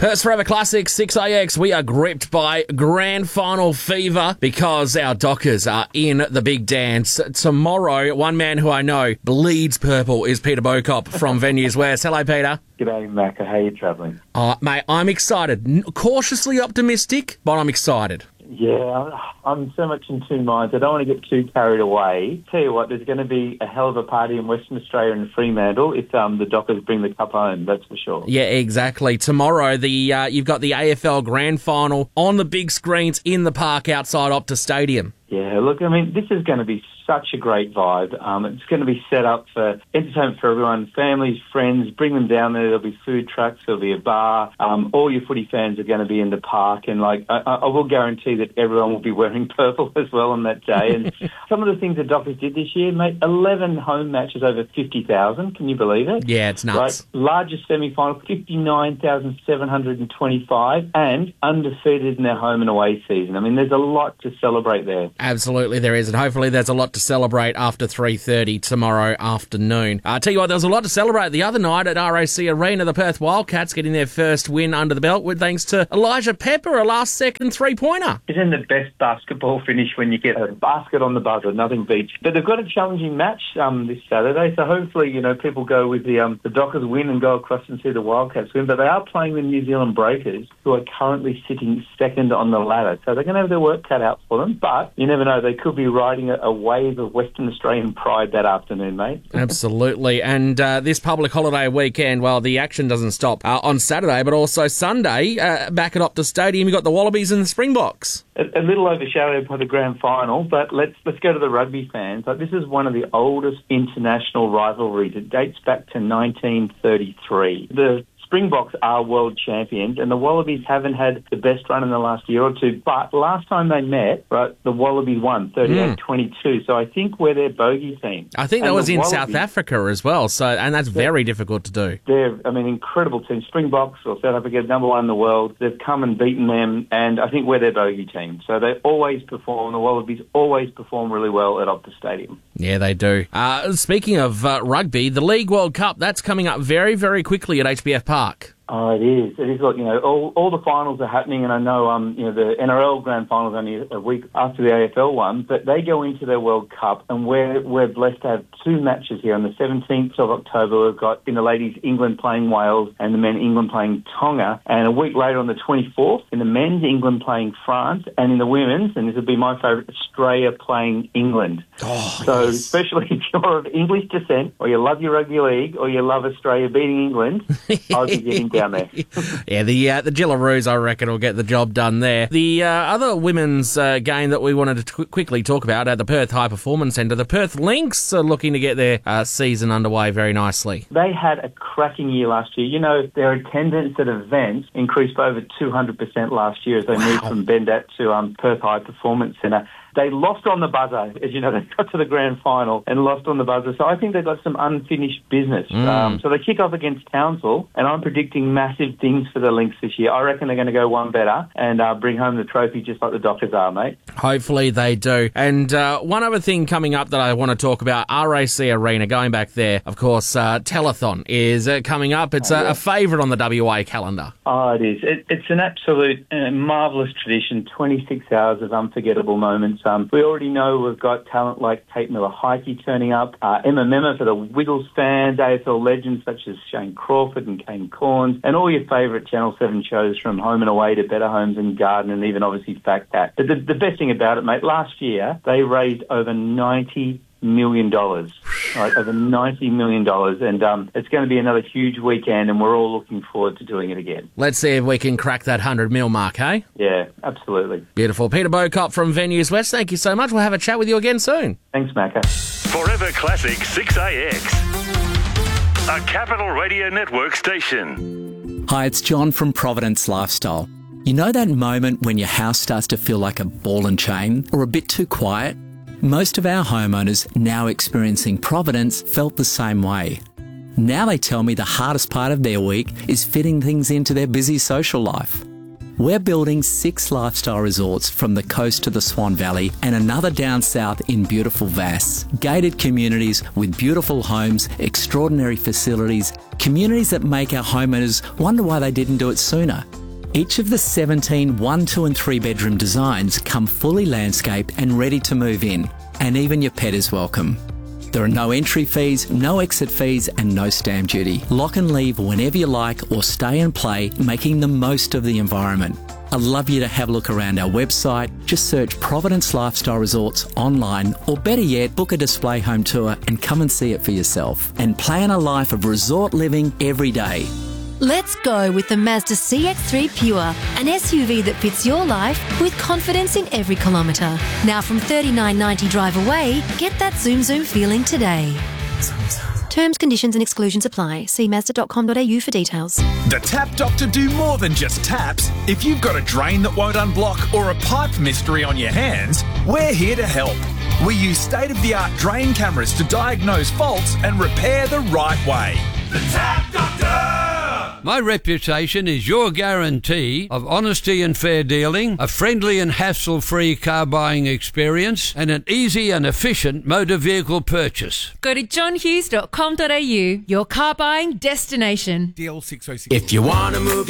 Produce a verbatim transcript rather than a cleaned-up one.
Perth's Forever Classic six A X. We are gripped by grand final fever because our Dockers are in the big dance. Tomorrow, one man who I know bleeds purple is Peter Bocop from Venues West. Hello, Peter. G'day, Macca. How are you travelling? Uh, mate, I'm excited. N- cautiously optimistic, but I'm excited. Yeah, I'm so much in two minds. I don't want to get too carried away. Tell you what, there's going to be a hell of a party in Western Australia and Fremantle if um, the Dockers bring the cup home, that's for sure. Yeah, exactly. Tomorrow, the uh, you've got the A F L Grand Final on the big screens in the park outside Optus Stadium. Yeah, look, I mean, this is going to be such a great vibe. Um, it's going to be set up for entertainment for everyone, families, friends, bring them down there. There'll be food trucks, there'll be a bar. Um, all your footy fans are going to be in the park, and like I, I will guarantee that everyone will be wearing purple as well on that day. And some of the things the Dockers did this year, mate, eleven home matches over fifty thousand. Can you believe it? Yeah, it's nuts. Right? Largest semi-final, fifty-nine thousand seven hundred twenty-five, and undefeated in their home and away season. I mean, there's a lot to celebrate there. Absolutely there is, and hopefully there's a lot to celebrate after three thirty tomorrow afternoon. I uh, tell you what, there was a lot to celebrate the other night at R A C Arena. The Perth Wildcats getting their first win under the belt with thanks to Elijah Pepper, a last-second three-pointer. Isn't the best basketball finish when you get a basket on the buzzer? Nothing beats. But they've got a challenging match um, this Saturday, so hopefully, you know, people go with the um, the Dockers win and go across and see the Wildcats win. But they are playing the New Zealand Breakers, who are currently sitting second on the ladder. So they're going to have their work cut out for them. But you never know, they could be riding a, a wave of Western Australian pride that afternoon, mate. Absolutely. And uh, this public holiday weekend, well, the action doesn't stop uh, on Saturday, but also Sunday, uh, back at Optus Stadium, you've got the Wallabies and the Springboks. A, a little overshadowed by the grand final, but let's let's go to the rugby fans. Like, this is one of the oldest international rivalries. It dates back to nineteen thirty-three. The Springboks are world champions, and the Wallabies haven't had the best run in the last year or two. But last time they met, right, the Wallabies won thirty-eight twenty-two. Mm. So I think we're their bogey team. I think that and was in Wallabies, South Africa as well. So, and that's very difficult to do. They're, I mean, incredible team. Springboks, or South Africa, number one in the world. They've come and beaten them, and I think we're their bogey team. So they always perform. The Wallabies always perform really well at Optus Stadium. Yeah, they do. Uh, speaking of uh, rugby, the League World Cup, that's coming up very, very quickly at H B F Park. Oh, it is. It is. Look, you know, all all the finals are happening, and I know, um, you know, the N R L Grand Finals only a week after the A F L one, but they go into their World Cup, and we're we're blessed to have two matches here. On the seventeenth of October, we've got in the ladies England playing Wales, and the men England playing Tonga, and a week later on the twenty-fourth, in the men's England playing France, and in the women's, and this would be my favourite, Australia playing England. Oh, so, yes. Especially if you're of English descent, or you love your rugby league, or you love Australia beating England, I'll be getting down there. Yeah, the uh, the Gillaroos, I reckon, will get the job done there. The uh, other women's uh, game that we wanted to t- quickly talk about at the Perth High Performance Centre, the Perth Lynx are looking to get their uh, season underway very nicely. They had a cracking year last year. You know, their attendance at events increased by over two hundred percent last year as they wow. moved from Bendat to um, Perth High Performance Centre. They lost on the buzzer. As you know, they got to the grand final and lost on the buzzer. So I think they've got some unfinished business. Mm. Um, so they kick off against Townsville, and I'm predicting massive things for the Lynx this year. I reckon they're going to go one better and uh, bring home the trophy just like the Dockers are, mate. Hopefully they do. And uh, one other thing coming up that I want to talk about, R A C Arena, going back there, of course, uh, Telethon is uh, coming up. It's oh, a, yeah. a favourite on the W A calendar. Oh, it is. It, it's an absolute uh, marvellous tradition, twenty-six hours of unforgettable moments. Um, we already know we've got talent like Kate Miller-Heidke turning up, uh, Emma Memma for the Wiggles fans, A F L legends such as Shane Crawford and Kane Corns, and all your favourite Channel seven shows from Home and Away to Better Homes and Garden, and even obviously Fat Cat. But the, the best thing about it, mate, last year they raised over ninety million dollars, right, over ninety million dollars, and um, it's going to be another huge weekend, and we're all looking forward to doing it again. Let's see if we can crack that one hundred mil mark, hey? Yeah, absolutely. Beautiful. Peter Bocop from Venues West, thank you so much. We'll have a chat with you again soon. Thanks, Macca. Forever Classic six A X, a Capital Radio Network station. Hi, it's John from Providence Lifestyle. You know that moment when your house starts to feel like a ball and chain or a bit too quiet? Most of our homeowners now experiencing Providence felt the same way. Now they tell me the hardest part of their week is fitting things into their busy social life. We're building six lifestyle resorts from the coast to the Swan Valley and another down south in beautiful Vass. Gated communities with beautiful homes, extraordinary facilities, communities that make our homeowners wonder why they didn't do it sooner. Each of the seventeen one, two and three bedroom designs come fully landscaped and ready to move in, and even your pet is welcome. There are no entry fees, no exit fees and no stamp duty. Lock and leave whenever you like or stay and play, making the most of the environment. I'd love you to have a look around our website. Just search Providence Lifestyle Resorts online, or better yet, book a display home tour and come and see it for yourself. And plan a life of resort living every day. Let's go with the Mazda C X three Pure, an S U V that fits your life with confidence in every kilometre. Now from thirty-nine ninety drive away, get that zoom zoom feeling today. Terms, conditions and exclusions apply. See mazda dot com dot a u for details. The Tap Doctor do more than just taps. If you've got a drain that won't unblock or a pipe mystery on your hands, we're here to help. We use state-of-the-art drain cameras to diagnose faults and repair the right way. The Tap Doctor! My reputation is your guarantee of honesty and fair dealing, a friendly and hassle-free car buying experience, and an easy and efficient motor vehicle purchase. Go to john hughes dot com dot a u, your car buying destination. D L six oh six. If you want to move